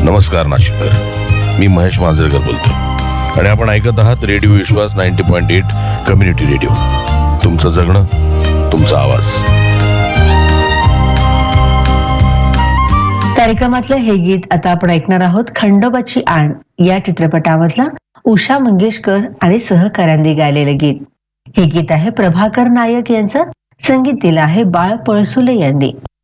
नमस्कार नाशिककर, मी महेश मांजरेकर बोलतोय आणि आपण ऐकत आहात रेडिओ विश्वास 90.8 कम्युनिटी रेडिओ. तुमचं जगणं, तुमचा आवाज. कार्यक्रमातलं हे गीत आता आपण ऐकणार आहोत. खंडोबाची आण या चित्रपटामधला उषा मंगेशकर आणि सहकाऱ्यांनी गायलेलं गीत. हे गीत आहे प्रभाकर नायक यांचं. संगीत दिलं आहे बाळ पळसुले यांनी.